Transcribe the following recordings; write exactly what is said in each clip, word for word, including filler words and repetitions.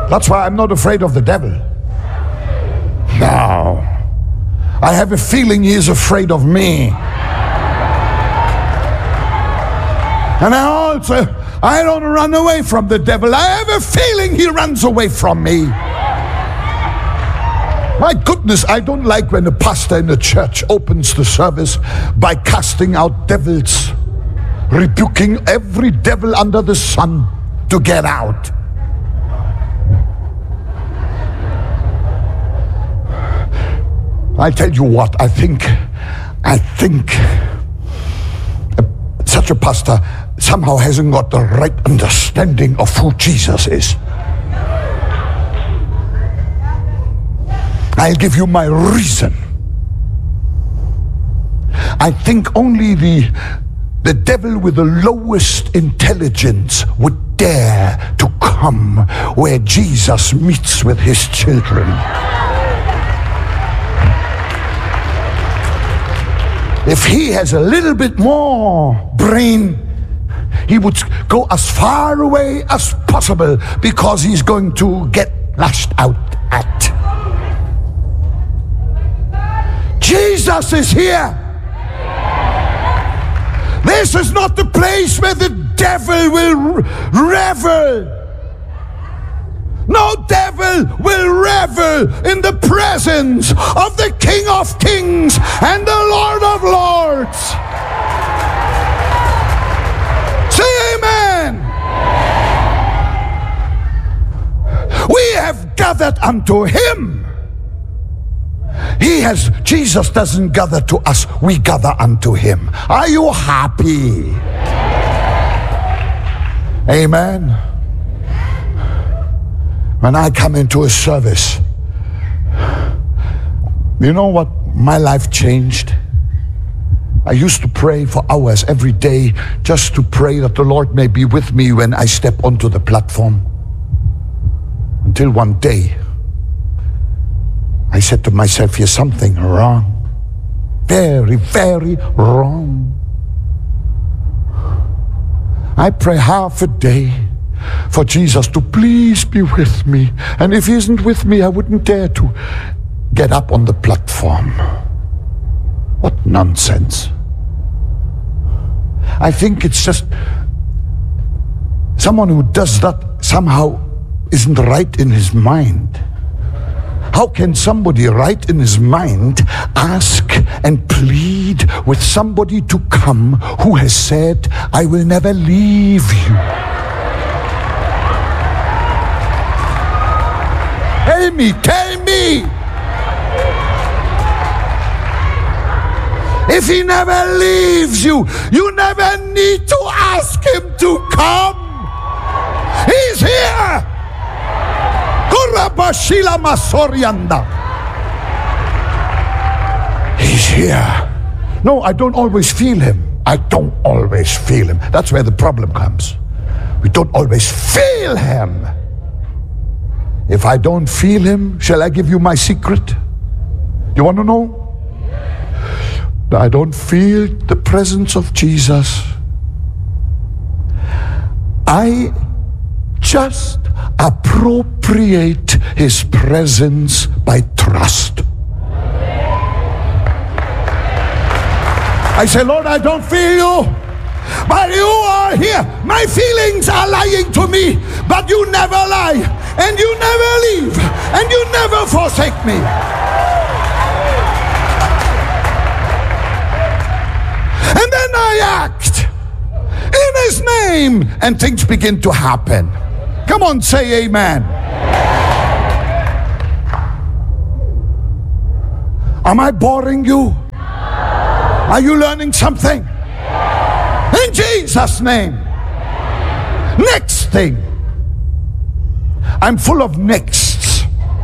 That's why I'm not afraid of the devil. No. I have a feeling he is afraid of me. And I also, I don't run away from the devil. I have a feeling he runs away from me. My goodness, I don't like when a pastor in a church opens the service by casting out devils, rebuking every devil under the sun to get out. I tell you what, I think, I think uh, such a pastor somehow hasn't got the right understanding of who Jesus is. I'll give you my reason. I think only the, the devil with the lowest intelligence would dare to come where Jesus meets with his children. If he has a little bit more brain, he would go as far away as possible because he's going to get lashed out at. Jesus is here. This is not the place where the devil will revel. No devil will revel in the presence of the King of Kings and the Lord of Lords. Say amen. We have gathered unto him. He has, Jesus doesn't gather to us, we gather unto him. Are you happy? Amen. When I come into a service, you know what my life changed? I used to pray for hours every day just to pray that the Lord may be with me when I step onto the platform. Until one day, I said to myself, here's something wrong. Very, very wrong. I pray half a day for Jesus to please be with me. And if he isn't with me, I wouldn't dare to get up on the platform. What nonsense. I think it's just someone who does that somehow isn't right in his mind. How can somebody right in his mind ask and plead with somebody to come who has said, I will never leave you? Tell me, tell me. If he never leaves you, you never need to ask him to come. He's here. He's here. No, I don't always feel him. I don't always feel him. That's where the problem comes. We don't always feel him. If I don't feel him, shall I give you my secret? You want to know? I don't feel the presence of Jesus. I just appropriate his presence by trust. I say, Lord, I don't feel you, but you are here. My feelings are lying to me, but you never lie, and you never leave, and you never forsake me. And then I act in his name, and things begin to happen. Come on, say amen. Am I boring you? Are you learning something? In Jesus' name. Next thing. I'm full of nexts.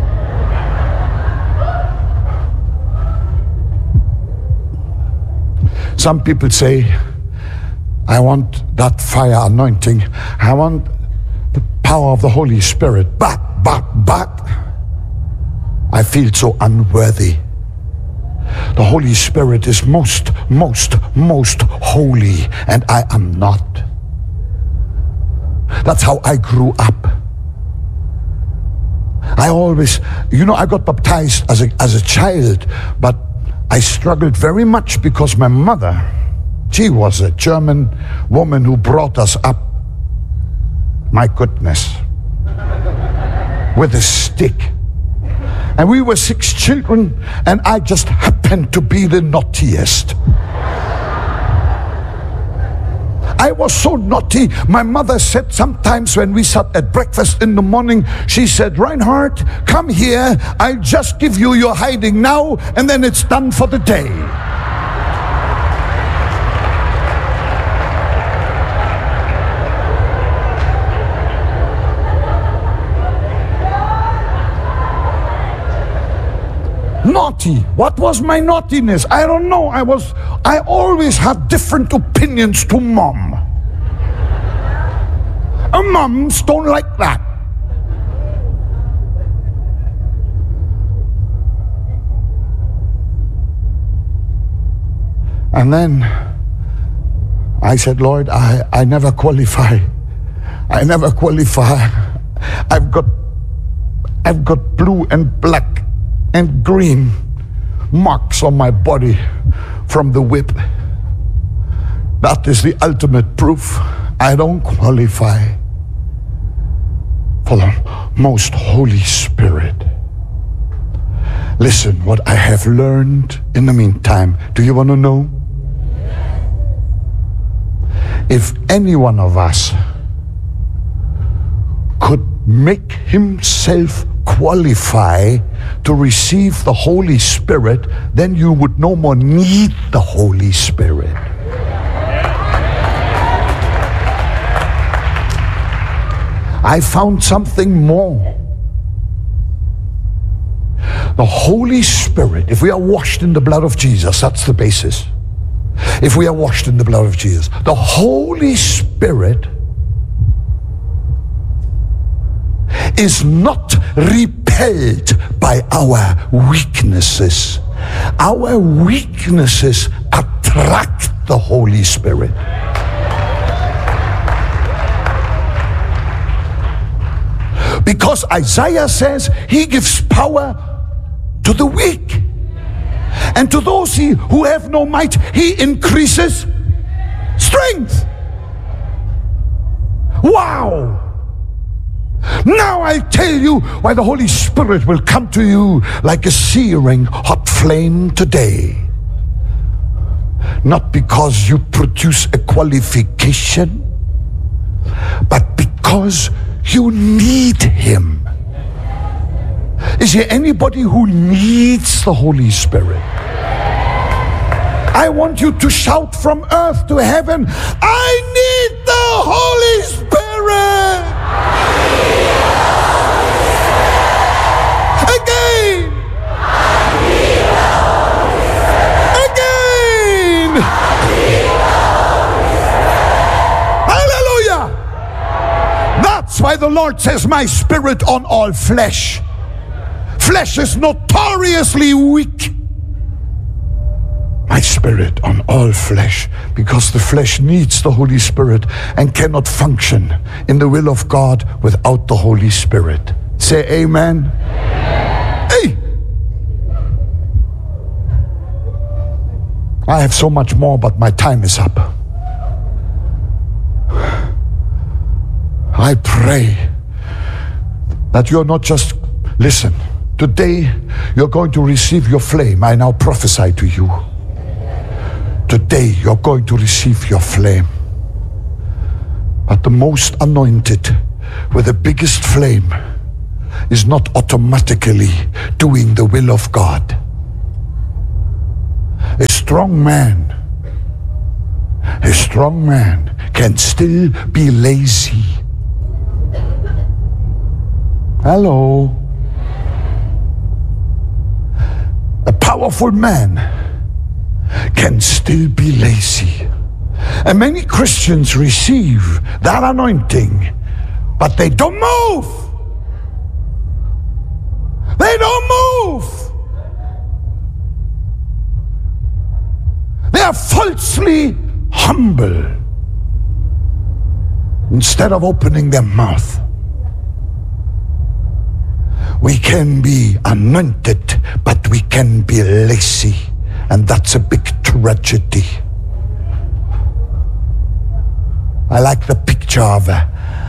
Some people say, I want that fire anointing. I want the power of the Holy Spirit. But, but, but, I feel so unworthy. The Holy Spirit is most, most, most holy, and I am not. That's how I grew up. I always, you know, I got baptized as a, as a child, but I struggled very much because my mother, she was a German woman who brought us up, my goodness, with a stick. And we were six children, and I just happened to be the naughtiest. I was so naughty. My mother said sometimes when we sat at breakfast in the morning, she said, Reinhard, come here. I'll just give you your hiding now, and then it's done for the day. Naughty. What was my naughtiness? I don't know. I was, I always had different opinions to mom. And moms don't like that. And then I said, Lord, I, I never qualify. I never qualify. I've got, I've got blue and black and green marks on my body from the whip. That is the ultimate proof. I don't qualify for the most Holy Spirit. Listen, what I have learned in the meantime. Do you want to know? If any one of us could make himself qualify to receive the Holy Spirit, then you would no more need the Holy Spirit. I found something more. The Holy Spirit, if we are washed in the blood of Jesus, that's the basis. If we are washed in the blood of Jesus, the Holy Spirit is not repelled by our weaknesses. Our weaknesses attract the Holy Spirit. Because Isaiah says he gives power to the weak. And to those who have no might, he increases strength. Wow! Now I tell you why the Holy Spirit will come to you like a searing hot flame today. Not because you produce a qualification, but because you need him. Is there anybody who needs the Holy Spirit? I want you to shout from earth to heaven, I need the Holy Spirit! Again! Again! Hallelujah! That's why the Lord says, my spirit on all flesh. Flesh is notoriously weak. My spirit on all flesh, because the flesh needs the Holy Spirit and cannot function in the will of God without the Holy Spirit. Say amen. Hey! I have so much more, but my time is up. I pray that you're not just, listen, today you're going to receive your flame. I now prophesy to you. Today you're going to receive your flame. But the most anointed with the biggest flame is not automatically doing the will of God. A strong man, a strong man can still be lazy. Hello. A powerful man can still be lazy. And many Christians receive that anointing, but they don't move. They don't move. They are falsely humble instead of opening their mouth. We can be anointed, but we can be lazy. And that's a big tragedy. I like the picture of a,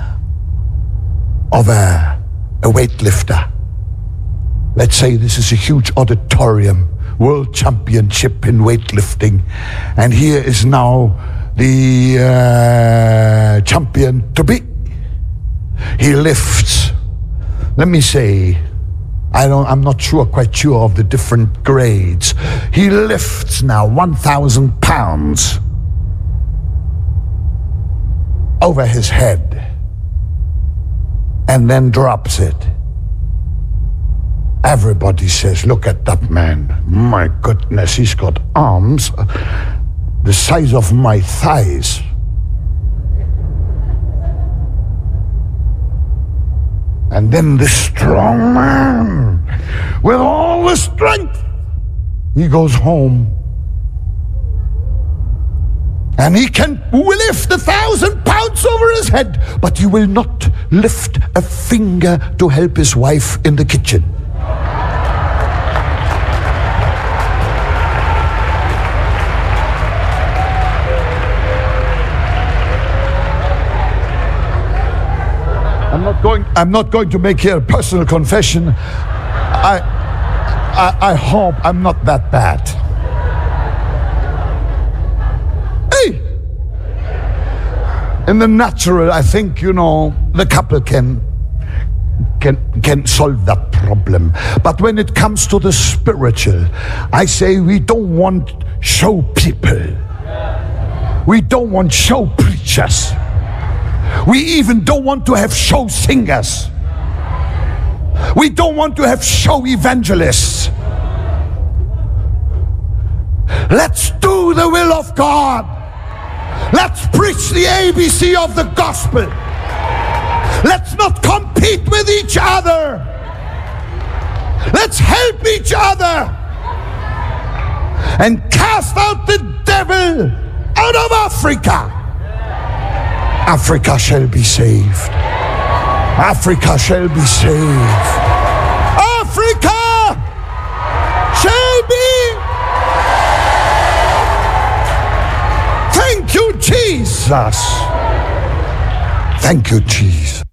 of a, a weightlifter. Let's say this is a huge auditorium, world championship in weightlifting. And here is now the uh, champion to be. He lifts, let me say, I don't, I'm not sure, quite sure of the different grades. He lifts now one thousand pounds over his head and then drops it. Everybody says, look at that man. My goodness, he's got arms the size of my thighs. And then this strong man, with all the strength, he goes home. And he can lift a thousand pounds over his head, but he will not lift a finger to help his wife in the kitchen. I'm not going, I'm not going to make here a personal confession. I, I, I hope I'm not that bad. Hey! In the natural, I think, you know, the couple can, can, can solve that problem. But when it comes to the spiritual, I say we don't want show people. We don't want show preachers. We even don't want to have show singers. We don't want to have show evangelists. Let's do the will of God. Let's preach the A B C of the gospel. Let's not compete with each other. Let's help each other and cast out the devil out of Africa. Africa shall be saved. Africa shall be saved. Africa shall be. Thank you, Jesus. Thank you, Jesus.